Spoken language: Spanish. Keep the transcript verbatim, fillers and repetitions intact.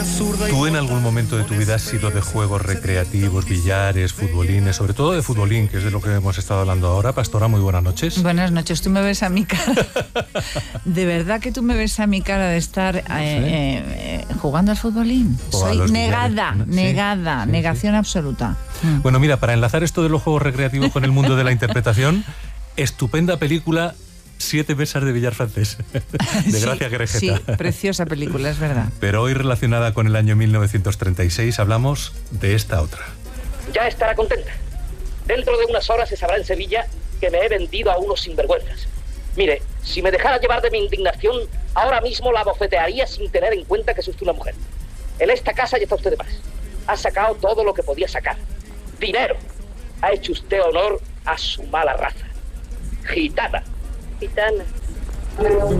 ¿Tú en algún momento de tu vida has sido de juegos recreativos, billares, futbolines, sobre todo de futbolín, que es de lo que hemos estado hablando ahora? Pastora, muy buenas noches. Buenas noches, tú me ves a mi cara. ¿De verdad que tú me ves a mi cara de estar eh, eh, eh, jugando al futbolín? O Soy negada, billares. negada, Sí, sí, negación sí. absoluta. Bueno, mira, para enlazar esto de los juegos recreativos con el mundo de la interpretación, estupenda película, Siete mesas de billar francés, de Gracia Querejeta. Sí, preciosa película, es verdad. Pero hoy, relacionada con el año mil novecientos treinta y seis, hablamos de esta otra. Ya estará contenta. Dentro de unas horas se sabrá en Sevilla que me he vendido a unos sinvergüenzas. Mire, si me dejara llevar de mi indignación, ahora mismo la bofetearía sin tener en cuenta que es usted una mujer. En esta casa ya está usted de más. Ha sacado todo lo que podía sacar. Dinero. Ha hecho usted honor a su mala raza. Gitana. Gitana.